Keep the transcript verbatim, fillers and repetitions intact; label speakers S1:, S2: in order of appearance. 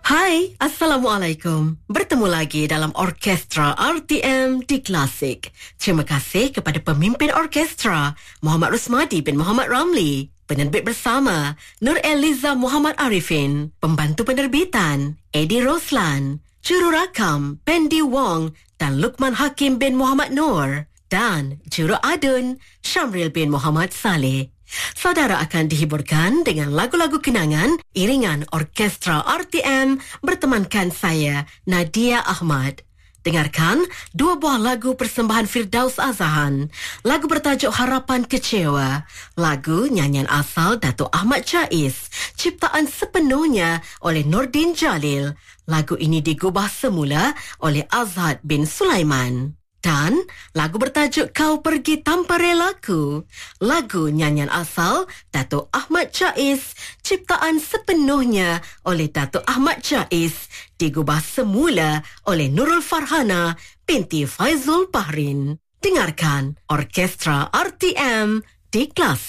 S1: Hai, Assalamualaikum. Bertemu lagi dalam Orkestra R T M di Klasik. Terima kasih kepada pemimpin orkestra, Muhammad Rusmadi bin Muhammad Ramli. Penerbit bersama, Nur Eliza Muhammad Arifin. Pembantu penerbitan, Eddie Roslan. Jururakam, Pendi Wong dan Lukman Hakim bin Muhammad Noor. Dan Juru Adun, Syamril bin Muhammad Saleh. Saudara akan dihiburkan dengan lagu-lagu kenangan iringan Orkestra R T M bertemankan saya, Nadia Ahmad. Dengarkan dua buah lagu persembahan Firdaus Azahan. Lagu bertajuk Harapan Kecewa. Lagu nyanyian asal Datuk Ahmad Jais. Ciptaan sepenuhnya oleh Nordin Jalil. Lagu ini digubah semula oleh Azhad bin Sulaiman. Dan lagu bertajuk Kau Pergi Tanpa Relaku. Lagu nyanyian asal Datuk Ahmad Jais, ciptaan sepenuhnya oleh Datuk Ahmad Jais, digubah semula oleh Nurul Farhana binti Faizul Bahrin. Dengarkan Orkestra R T M di Klasik.